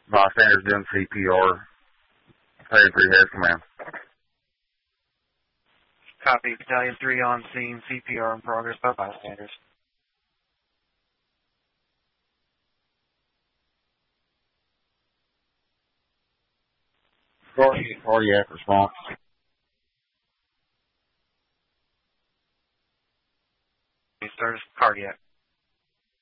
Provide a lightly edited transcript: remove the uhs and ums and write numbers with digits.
Bystanders doing CPR. Battalion 3 has command. Copy. Battalion 3 on scene. CPR in progress by bystanders. Cardiac response. Starts cardiac.